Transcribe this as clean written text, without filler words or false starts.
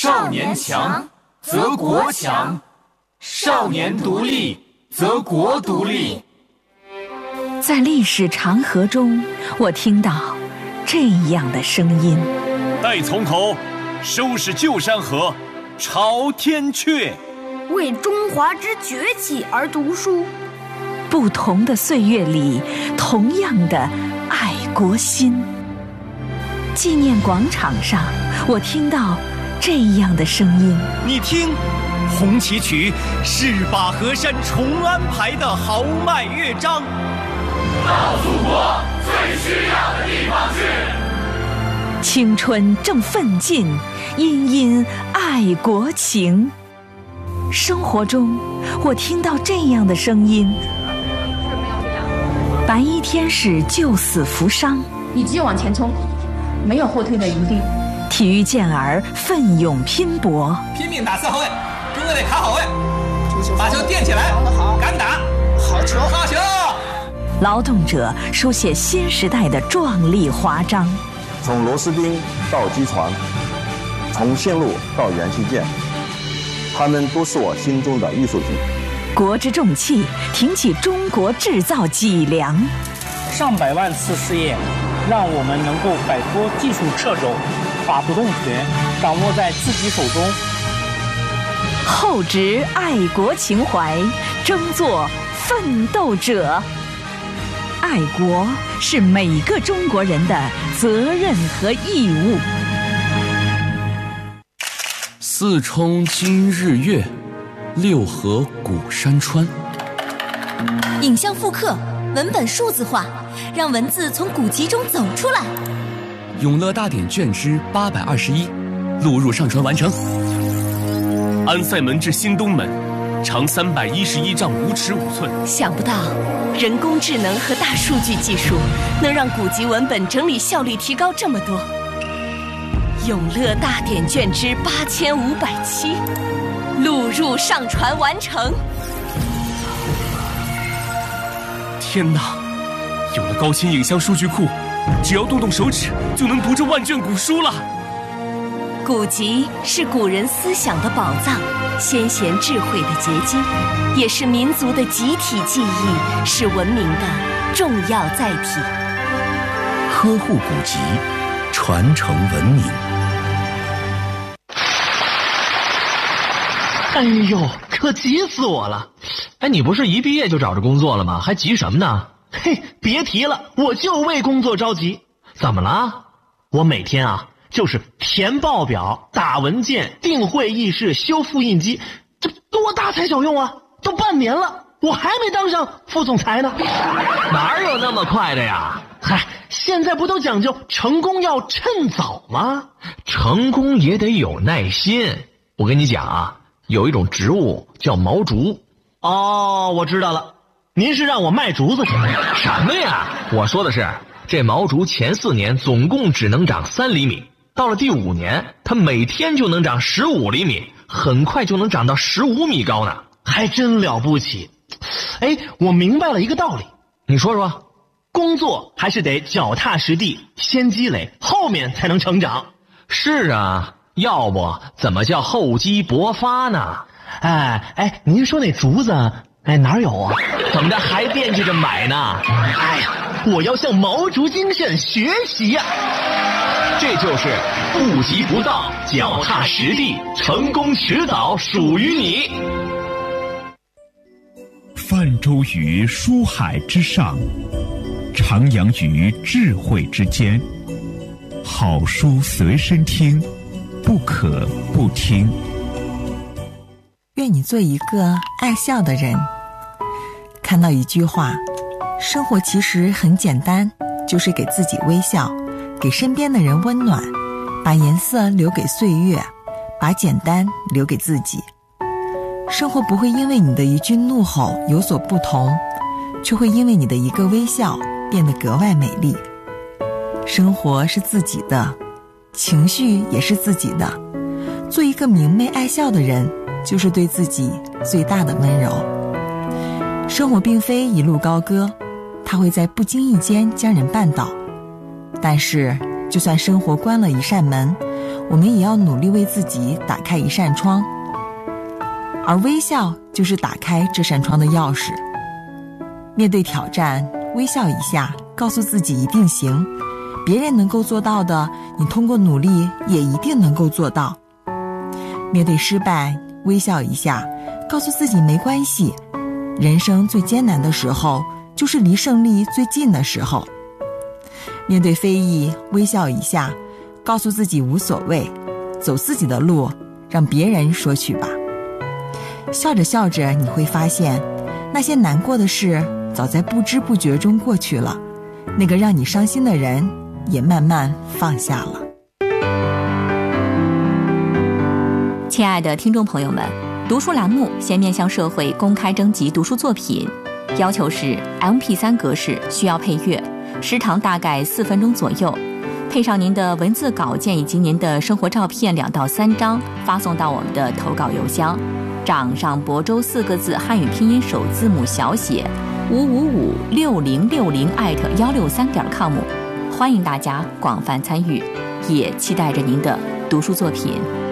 少年强，则国强；少年独立，则国独立。 在历史长河中，我听到这样的声音： 待从头，收拾旧山河，朝天阙。 为中华之崛起而读书。 不同的岁月里，同样的爱国心。纪念广场上，我听到这样的声音： 你听，红旗曲是把河山重安排的豪迈乐章。 到祖国最需要的地方去。 青春正奋进，殷殷爱国情。生活中，我听到这样的声音：白衣天使救死扶伤， 你只有往前冲，没有后退的余地。 体育健儿奋勇拼搏， 拼命打四后卫，中卫得卡好位，把球垫起来，敢打，好球，好球！ 劳动者书写新时代的壮丽华章。 从螺丝钉到机床，从线路到元器件，他们都是我心中的艺术品。 国之重器，挺起中国制造脊梁。 上百万次试验，让我们能够摆脱技术掣肘，把主动权掌握在自己手中。 厚植爱国情怀，争做奋斗者。爱国是每个中国人的责任和义务。 四冲今日月，六合古山川。 影像复刻，文本数字化，让文字从古籍中走出来。 永乐大典卷之821，录入上传完成。 安塞门至新东门，长311丈5尺5寸。 想不到，人工智能和大数据技术能让古籍文本整理效率提高这么多。永乐大典卷之8507，录入上传完成。 天哪，有了高清影像数据库，只要动动手指就能读这万卷古书了。 古籍是古人思想的宝藏，先贤智慧的结晶，也是民族的集体记忆，是文明的重要载体。 呵护古籍，传承文明。 哎呦，可急死我了！哎，你不是一毕业就找着工作了吗？还急什么呢？嘿，别提了，我就为工作着急。怎么了？我每天啊，就是填报表、打文件、订会议室、修复印机，这多大材小用啊！都半年了，我还没当上副总裁呢。哪有那么快的呀？嗨，现在不都讲究成功要趁早吗？成功也得有耐心。我跟你讲啊，有一种植物叫毛竹。哦，我知道了，您是让我卖竹子去？什么呀？我说的是，这毛竹前4年总共只能长3厘米，到了第5年，它每天就能长15厘米，很快就能长到15米高呢，还真了不起。哎，我明白了一个道理，你说说，工作还是得脚踏实地，先积累，后面才能成长。是啊，要不怎么叫厚积薄发呢？哎，您说那竹子，哪有啊？怎么着还惦记着买呢？哎呀，我要向毛竹精神学习呀！这就是不急不躁，脚踏实地，成功迟早属于你。 泛舟于书海之上，徜徉于智慧之间。好书随身听，不可不听。 愿你做一个爱笑的人。看到一句话，生活其实很简单，就是给自己微笑，给身边的人温暖，把颜色留给岁月，把简单留给自己。生活不会因为你的一句怒吼有所不同，却会因为你的一个微笑变得格外美丽。生活是自己的，情绪也是自己的。做一个明媚爱笑的人，就是对自己最大的温柔。生活并非一路高歌，它会在不经意间将人绊倒。但是就算生活关了一扇门， 我们也要努力为自己打开一扇窗，而微笑就是打开这扇窗的钥匙。面对挑战，微笑一下，告诉自己一定行，别人能够做到的，你通过努力也一定能够做到。面对失败，微笑一下，告诉自己没关系，人生最艰难的时候，就是离胜利最近的时候。面对非议，微笑一下，告诉自己无所谓，走自己的路，让别人说去吧。笑着笑着，你会发现，那些难过的事早在不知不觉中过去了，那个让你伤心的人也慢慢放下了。 亲爱的听众朋友们，读书栏目现面向社会公开征集读书作品，要求是 MP3 格式，需要配乐，时长大概4分钟左右，配上您的文字稿件以及您的生活照片2到3张，发送到我们的投稿邮箱掌上亳州4个字汉语拼音首字母小写5556060@163.com，欢迎大家广泛参与，也期待着您的读书作品。